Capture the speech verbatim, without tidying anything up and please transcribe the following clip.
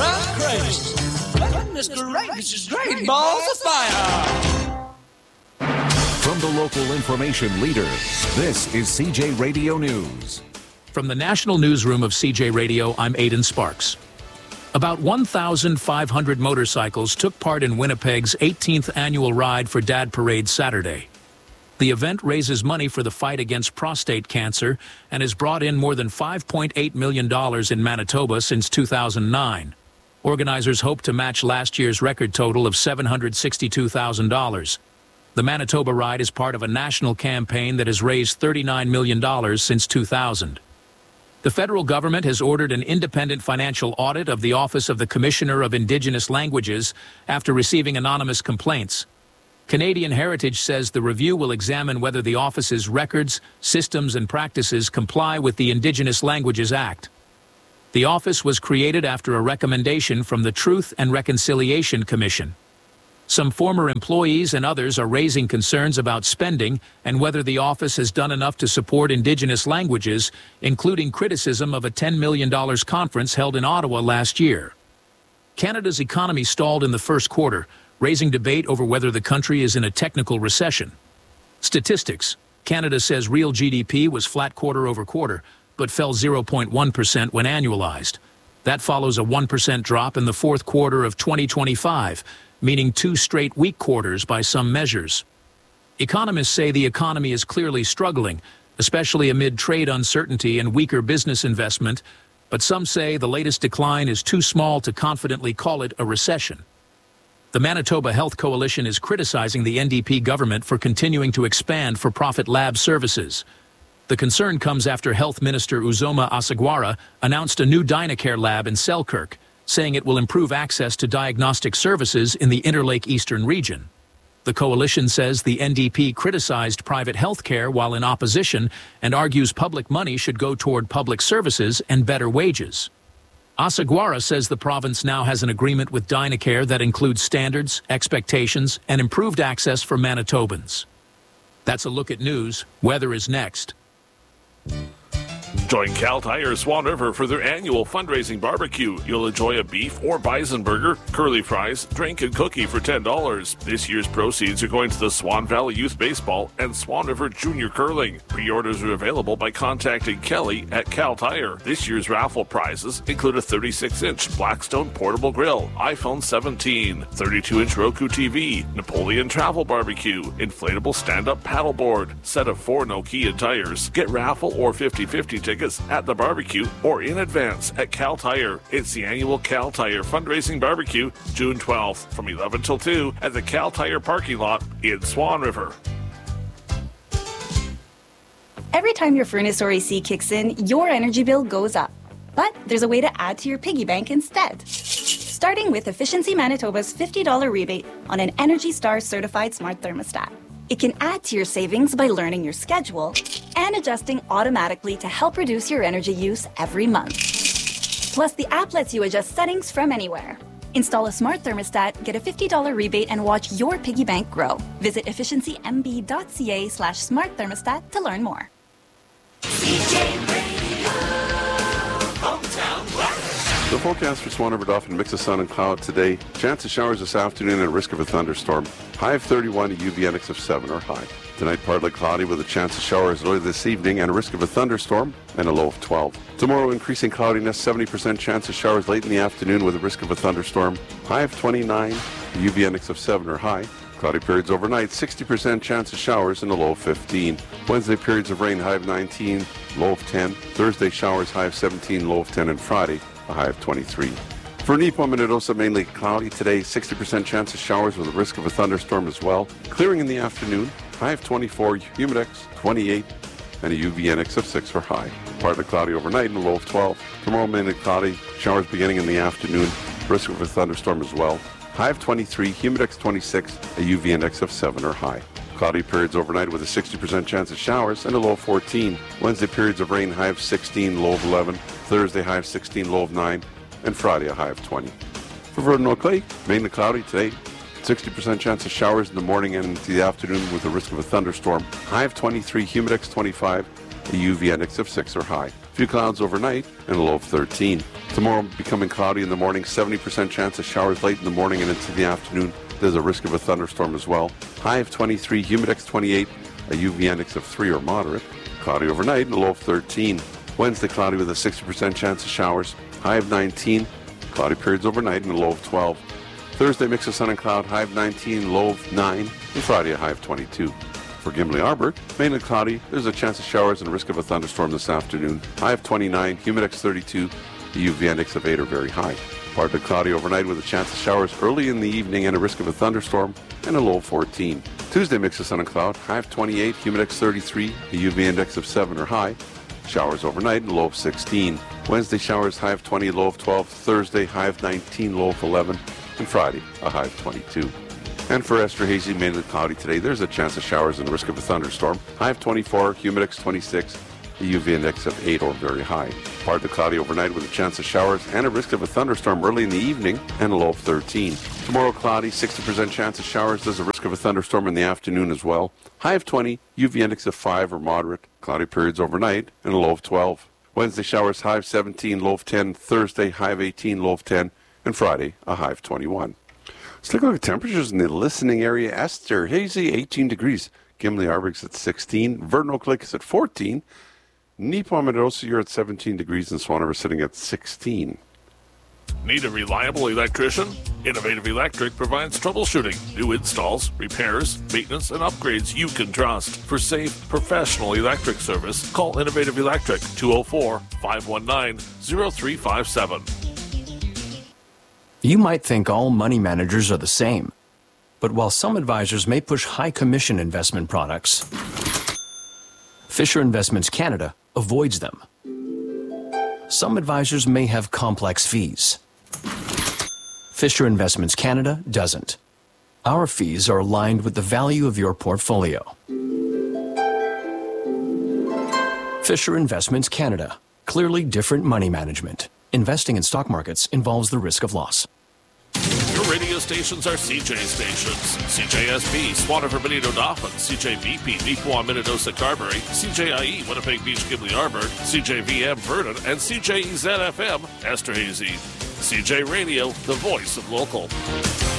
rock crazy. Goodness gracious, great balls of fire. From the local information leader, this is C J Radio News. From the National Newsroom of C J Radio, I'm Aidan Sparks. About one thousand five hundred motorcycles took part in Winnipeg's eighteenth annual Ride for Dad Parade Saturday. The event raises money for the fight against prostate cancer and has brought in more than five point eight million dollars in Manitoba since two thousand nine. Organizers hope to match last year's record total of seven hundred sixty-two thousand dollars. The Manitoba Ride is part of a national campaign that has raised thirty-nine million dollars since two thousand. The federal government has ordered an independent financial audit of the Office of the Commissioner of Indigenous Languages after receiving anonymous complaints. Canadian Heritage says the review will examine whether the office's records, systems, and practices comply with the Indigenous Languages Act. The office was created after a recommendation from the Truth and Reconciliation Commission. Some former employees and others are raising concerns about spending and whether the office has done enough to support Indigenous languages, including criticism of a ten million dollars conference held in Ottawa last year. Canada's economy stalled in the first quarter, raising debate over whether the country is in a technical recession. Statistics: Canada says real G D P was flat quarter over quarter, but fell zero point one percent when annualized. That follows a one percent drop in the fourth quarter of twenty twenty-five, meaning two straight weak quarters by some measures. Economists say the economy is clearly struggling, especially amid trade uncertainty and weaker business investment, but some say the latest decline is too small to confidently call it a recession. The Manitoba Health Coalition is criticizing the N D P government for continuing to expand for-profit lab services. The concern comes after Health Minister Uzoma Asagwara announced a new Dynacare lab in Selkirk, saying it will improve access to diagnostic services in the Interlake Eastern region. The coalition says the N D P criticized private health care while in opposition and argues public money should go toward public services and better wages. Asagwara says the province now has an agreement with Dynacare that includes standards, expectations, and improved access for Manitobans. That's a look at news. Weather is next. Join Cal Tire Swan River for their annual fundraising barbecue. You'll enjoy a beef or bison burger, curly fries, drink, and cookie for ten dollars. This year's proceeds are going to the Swan Valley Youth Baseball and Swan River Junior Curling. Pre-orders are available by contacting Kelly at Cal Tire. This year's raffle prizes include a thirty-six inch Blackstone portable grill, iPhone seventeen, thirty-two inch Roku T V, Napoleon Travel Barbecue, inflatable stand-up paddleboard, set of four Nokia tires. Get raffle or fifty-fifty tickets at the barbecue or in advance at Cal Tire. It's the annual Cal Tire Fundraising Barbecue, June twelfth, from eleven till two at the Cal Tire parking lot in Swan River. Every time your furnace or A C kicks in, your energy bill goes up. But there's a way to add to your piggy bank instead. Starting with Efficiency Manitoba's fifty dollars rebate on an Energy Star certified smart thermostat. It can add to your savings by learning your schedule and adjusting automatically to help reduce your energy use every month. Plus, the app lets you adjust settings from anywhere. Install a smart thermostat, get a fifty dollars rebate, and watch your piggy bank grow. Visit efficiencymb.ca slash smart thermostat to learn more. C J Radio, Hometown Weather. The forecast for Swan River Dauphin, mix of sun and cloud today. Chance of showers this afternoon and a risk of a thunderstorm. High of thirty-one, a U V index of seven or high. Tonight partly cloudy with a chance of showers early this evening and a risk of a thunderstorm and a low of twelve. Tomorrow increasing cloudiness, seventy percent chance of showers late in the afternoon with a risk of a thunderstorm. High of twenty-nine, a U V index of seven or high. Cloudy periods overnight, sixty percent chance of showers and a low of fifteen. Wednesday periods of rain, high of nineteen, low of ten. Thursday showers, high of seventeen, low of ten, and Friday a high of twenty-three. For Nipo Minnedosa, mainly cloudy today, sixty percent chance of showers with a risk of a thunderstorm as well. Clearing in the afternoon, high of twenty-four, humidex twenty-eight, and a U V index of six or high. Partly cloudy overnight and a low of twelve. Tomorrow mainly cloudy, showers beginning in the afternoon, risk of a thunderstorm as well. High of twenty-three, humidex twenty-six, a U V index of seven or high. Cloudy periods overnight with a sixty percent chance of showers and a low of fourteen. Wednesday periods of rain, high of sixteen, low of eleven. Thursday high of sixteen, low of nine. And Friday a high of twenty. For Verdun Clay, mainly cloudy today. sixty percent chance of showers in the morning and into the afternoon with the risk of a thunderstorm. High of twenty-three, humidex twenty-five, a U V index of six or high. Few clouds overnight and a low of thirteen. Tomorrow becoming cloudy in the morning, seventy percent chance of showers late in the morning and into the afternoon. There's a risk of a thunderstorm as well. High of twenty-three, humidex twenty-eight, a U V index of three or moderate. Cloudy overnight and a low of thirteen. Wednesday cloudy with a sixty percent chance of showers. High of nineteen, cloudy periods overnight and a low of twelve. Thursday mix of sun and cloud, high of nineteen, low of nine. And Friday a high of twenty-two. For Gimli Arbor, mainly cloudy. There's a chance of showers and a risk of a thunderstorm this afternoon. High of twenty-nine, humidex thirty-two, the U V index of eight or very high. Partly cloudy overnight with a chance of showers early in the evening and a risk of a thunderstorm and a low of fourteen. Tuesday mix of sun and cloud, high of twenty-eight, humidex thirty-three, a U V index of seven or high. Showers overnight and low of sixteen. Wednesday showers, high of twenty, low of twelve. Thursday high of nineteen, low of eleven. And Friday a high of twenty-two. And for Esterhazy, mainly cloudy today. There's a chance of showers and a risk of a thunderstorm. High of twenty-four, humidex twenty-six, a U V index of eight or very high. Partly cloudy overnight with a chance of showers and a risk of a thunderstorm early in the evening and a low of thirteen. Tomorrow cloudy, sixty percent chance of showers. There's a risk of a thunderstorm in the afternoon as well. High of twenty, U V index of five or moderate. Cloudy periods overnight and a low of twelve. Wednesday showers, high of seventeen, low of ten. Thursday high of eighteen, low of ten. And Friday a high of twenty-one. Let's take a look at temperatures in the listening area. Esterhazy, eighteen degrees. Gimli Arbor's at sixteen. Vernon Oak Lake is at fourteen. Neepawa you're at seventeen degrees, and Swan River sitting at sixteen. Need a reliable electrician? Innovative Electric provides troubleshooting, new installs, repairs, maintenance, and upgrades you can trust. For safe, professional electric service, call Innovative Electric, two oh four, five one nine, oh three five seven. You might think all money managers are the same. But while some advisors may push high commission investment products, Fisher Investments Canada avoids them. Some advisors may have complex fees. Fisher Investments Canada doesn't. Our fees are aligned with the value of your portfolio. Fisher Investments Canada. Clearly different money management. Investing in stock markets involves the risk of loss. Your radio stations are C J stations. C J S B, Swan River, Benito Dauphin, C J V P, Neepawa, Minnedosa, Carberry, C J I E, Winnipeg Beach, Gimli Arbor, C J V M, Vernon, and C J E Z F M, Esterhazy. C J Radio, the voice of local.